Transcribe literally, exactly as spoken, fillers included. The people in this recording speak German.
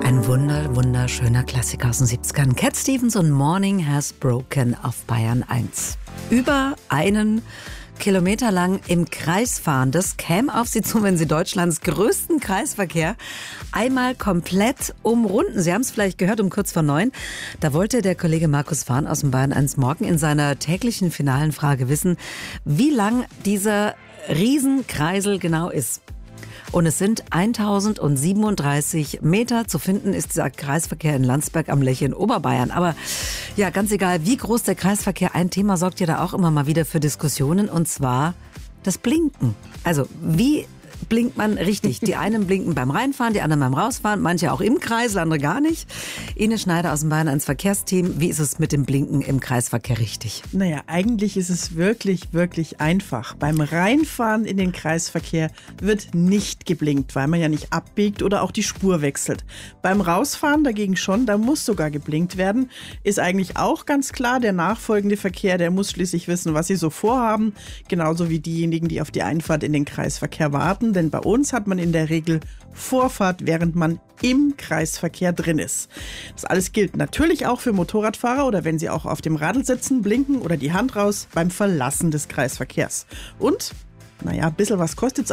Ein wunder, wunderschöner Klassiker aus den siebzigern. Cat Stevens und Morning Has Broken auf Bayern eins. Über einen Kilometer lang im Kreis fahren, das käme auf Sie zu, wenn Sie Deutschlands größten Kreisverkehr einmal komplett umrunden. Sie haben es vielleicht gehört um kurz vor neun. Da wollte der Kollege Markus Fahn aus dem Bayern eins Morgen in seiner täglichen finalen Frage wissen, wie lang dieser Riesenkreisel genau ist. Und es sind tausendsiebenunddreißig Meter. Zu finden ist dieser Kreisverkehr in Landsberg am Lech in Oberbayern. Aber ja, ganz egal, wie groß der Kreisverkehr, ein Thema sorgt ja da auch immer mal wieder für Diskussionen, und zwar das Blinken. Also wie blinkt man richtig? Die einen blinken beim Reinfahren, die anderen beim Rausfahren, manche auch im Kreisel, andere gar nicht. Ines Schneider aus dem Bayern eins Verkehrsteam, wie ist es mit dem Blinken im Kreisverkehr richtig? Naja, eigentlich ist es wirklich, wirklich einfach. Beim Reinfahren in den Kreisverkehr wird nicht geblinkt, weil man ja nicht abbiegt oder auch die Spur wechselt. Beim Rausfahren dagegen schon, da muss sogar geblinkt werden. Ist eigentlich auch ganz klar, der nachfolgende Verkehr, der muss schließlich wissen, was sie so vorhaben. Genauso wie diejenigen, die auf die Einfahrt in den Kreisverkehr warten. Denn bei uns hat man in der Regel Vorfahrt, während man im Kreisverkehr drin ist. Das alles gilt natürlich auch für Motorradfahrer oder wenn sie auch auf dem Radl sitzen, blinken oder die Hand raus beim Verlassen des Kreisverkehrs. Und, naja, ein bisschen was kostet's